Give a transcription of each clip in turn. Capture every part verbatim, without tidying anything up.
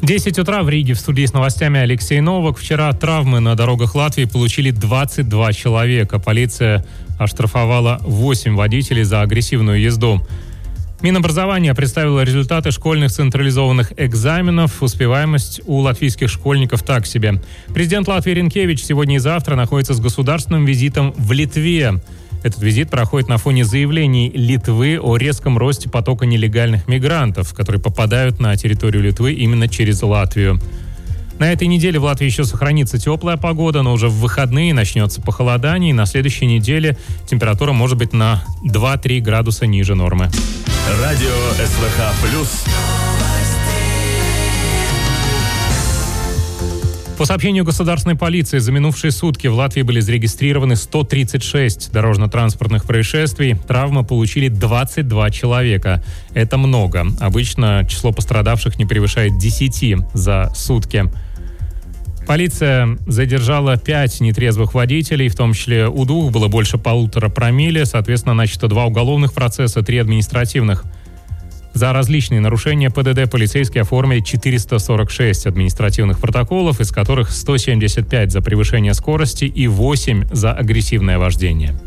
десять утра в Риге. В студии с новостями Алексей Новак. Вчера травмы на дорогах Латвии получили двадцать два человека. Полиция оштрафовала восемь водителей за агрессивную езду. Минобразование представило результаты школьных централизованных экзаменов. Успеваемость у латвийских школьников так себе. Президент Латвии Ринкевич сегодня и завтра находится с государственным визитом в Литве. Этот визит проходит на фоне заявлений Литвы о резком росте потока нелегальных мигрантов, которые попадают на территорию Литвы именно через Латвию. На этой неделе в Латвии еще сохранится теплая погода, но уже в выходные начнется похолодание, и на следующей неделе температура может быть на два-три градуса ниже нормы. Радио СВХ плюс. По сообщению государственной полиции, за минувшие сутки в Латвии были зарегистрированы сто тридцать шесть дорожно-транспортных происшествий. Травмы получили двадцать два человека. Это много. Обычно число пострадавших не превышает десяти за сутки. Полиция задержала пять нетрезвых водителей, в том числе у двух было больше полутора промилле. Соответственно, начато два уголовных процесса, три административных. За различные нарушения ПДД полицейские оформили четыреста сорок шесть административных протоколов, из которых сто семьдесят пять за превышение скорости и восемь за агрессивное вождение.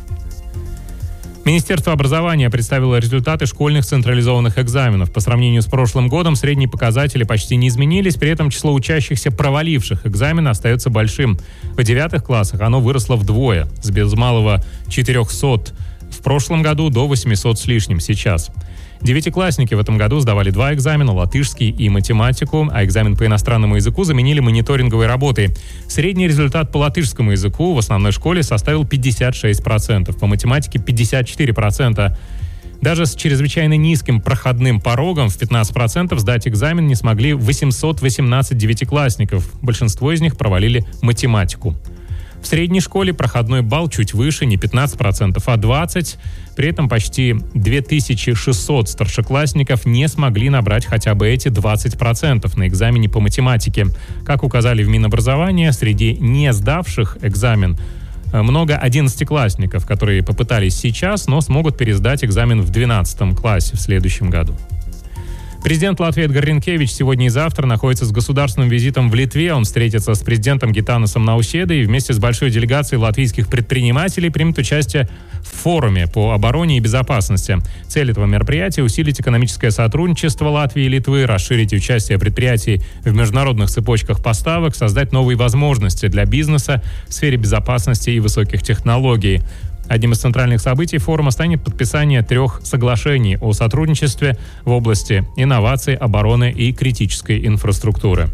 Министерство образования представило результаты школьных централизованных экзаменов. По сравнению с прошлым годом средние показатели почти не изменились, при этом число учащихся, проваливших экзамен, остается большим. В девятых классах оно выросло вдвое, с без малого четырехсот в прошлом году до восьмисот с лишним сейчас. Девятиклассники в этом году сдавали два экзамена, латышский и математику, а экзамен по иностранному языку заменили мониторинговой работой. Средний результат по латышскому языку в основной школе составил пятьдесят шесть процентов, по математике пятьдесят четыре процента. Даже с чрезвычайно низким проходным порогом в пятнадцать процентов сдать экзамен не смогли восемьсот восемнадцать девятиклассников. Большинство из них провалили математику. В средней школе проходной балл чуть выше, не пятнадцать процентов, а двадцать процентов. При этом почти две тысячи шестьсот старшеклассников не смогли набрать хотя бы эти двадцать процентов на экзамене по математике. Как указали в Минобразования, среди не сдавших экзамен много одиннадцатиклассников, которые попытались сейчас, но смогут пересдать экзамен в двенадцатом классе в следующем году. Президент Латвии Эдгар Ринкевич сегодня и завтра находится с государственным визитом в Литве. Он встретится с президентом Гитанасом Науседой и вместе с большой делегацией латвийских предпринимателей примет участие в форуме по обороне и безопасности. Цель этого мероприятия – усилить экономическое сотрудничество Латвии и Литвы, расширить участие предприятий в международных цепочках поставок, создать новые возможности для бизнеса в сфере безопасности и высоких технологий. Одним из центральных событий форума станет подписание трех соглашений о сотрудничестве в области инноваций, обороны и критической инфраструктуры.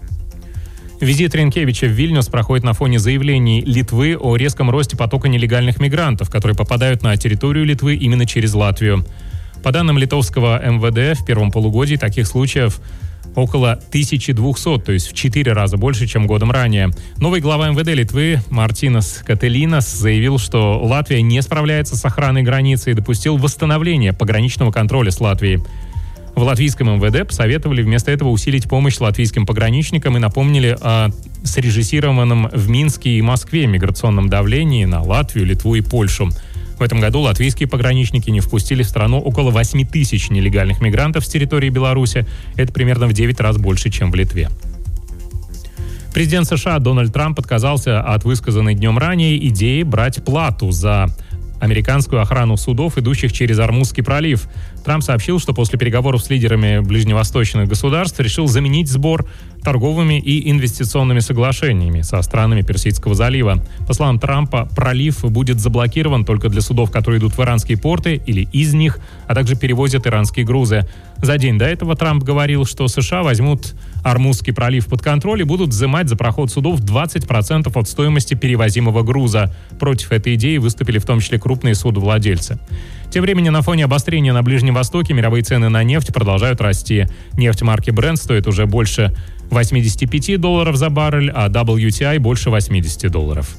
Визит Ринкевича в Вильнюс проходит на фоне заявлений Литвы о резком росте потока нелегальных мигрантов, которые попадают на территорию Литвы именно через Латвию. По данным литовского эм вэ дэ, в первом полугодии таких случаев около тысячи двухсот, то есть в четыре раза больше, чем годом ранее. Новый глава эм вэ дэ Литвы Мартинас Кателинас заявил, что Латвия не справляется с охраной границы и допустил восстановление пограничного контроля с Латвией. В латвийском эм вэ дэ посоветовали вместо этого усилить помощь латвийским пограничникам и напомнили о срежиссированном в Минске и Москве миграционном давлении на Латвию, Литву и Польшу. В этом году латвийские пограничники не впустили в страну около восьми тысяч нелегальных мигрантов с территории Беларуси. Это примерно в девять раз больше, чем в Литве. Президент США Дональд Трамп отказался от высказанной днем ранее идеи брать плату за американскую охрану судов, идущих через Ормузский пролив. Трамп сообщил, что после переговоров с лидерами ближневосточных государств решил заменить сбор торговыми и инвестиционными соглашениями со странами Персидского залива. По словам Трампа, пролив будет заблокирован только для судов, которые идут в иранские порты или из них, а также перевозят иранские грузы. За день до этого Трамп говорил, что США возьмут Ормузский пролив под контроль и будут взимать за проход судов двадцать процентов от стоимости перевозимого груза. Против этой идеи выступили в том числе крупные судовладельцы. Тем временем на фоне обострения на Ближнем Востоке мировые цены на нефть продолжают расти. Нефть марки Brent стоит уже больше восемьдесят пять долларов за баррель, а дабл ю ти ай больше восемьдесят долларов.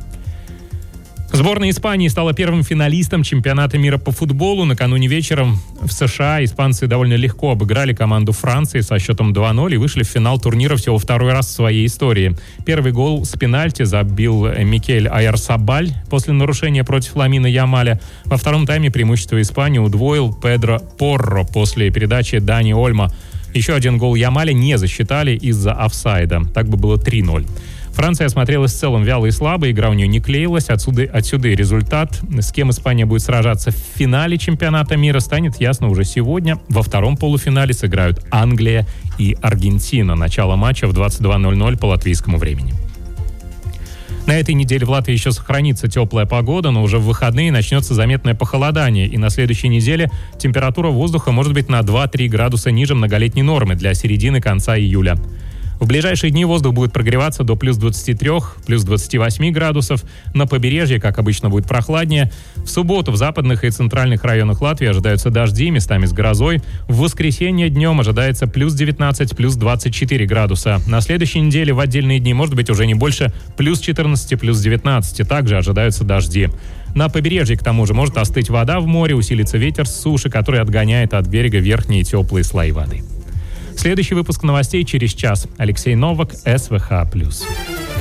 Сборная Испании стала первым финалистом чемпионата мира по футболу. Накануне вечером в США испанцы довольно легко обыграли команду Франции со счетом два ноль и вышли в финал турнира всего второй раз в своей истории. Первый гол с пенальти забил Микель Айарсабаль после нарушения против Ламина Ямаля. Во втором тайме преимущество Испании удвоил Педро Порро после передачи Дани Ольмо. Еще один гол Ямаля не засчитали из-за офсайда. Так бы было три ноль. Франция осмотрелась в целом вяло и слабо, игра у нее не клеилась. Отсюда, отсюда и результат. С кем Испания будет сражаться в финале чемпионата мира, станет ясно уже сегодня. Во втором полуфинале сыграют Англия и Аргентина. Начало матча в двадцать два ноль ноль по латвийскому времени. На этой неделе в Латвии еще сохранится теплая погода, но уже в выходные начнется заметное похолодание, и на следующей неделе температура воздуха может быть на два-три градуса ниже многолетней нормы для середины-конца июля. В ближайшие дни воздух будет прогреваться до плюс двадцати трёх, плюс двадцати восьми градусов. На побережье, как обычно, будет прохладнее. В субботу в западных и центральных районах Латвии ожидаются дожди, местами с грозой. В воскресенье днем ожидается плюс девятнадцать, плюс двадцать четыре градуса. На следующей неделе в отдельные дни может быть уже не больше плюс четырнадцати, плюс девятнадцати. Также ожидаются дожди. На побережье, к тому же, может остыть вода в море, усилится ветер с суши, который отгоняет от берега верхние теплые слои воды. Следующий выпуск новостей через час. Алексей Новак, СВХ+.